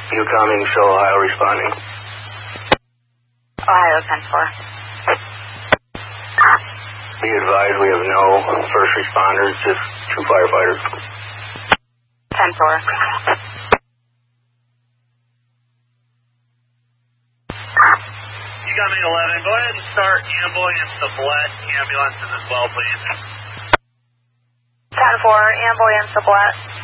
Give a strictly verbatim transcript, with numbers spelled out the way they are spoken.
Incoming, show Ohio responding. Ohio ten four. Be advised we have no first responders, just two firefighters. ten four. Incoming eleven, go ahead and start ambulance to Blett ambulances as well, please. ten four, ambulance to Blett.